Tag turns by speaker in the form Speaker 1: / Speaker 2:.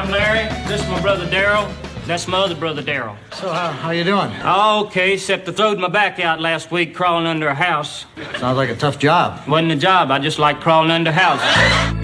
Speaker 1: I'm Larry. This is my brother Daryl. That's my other brother Daryl.
Speaker 2: So, how you doing?
Speaker 1: Okay, except I throwed my back out last week crawling under a house.
Speaker 2: Sounds like a tough job.
Speaker 1: Wasn't a job. I just like crawling under houses.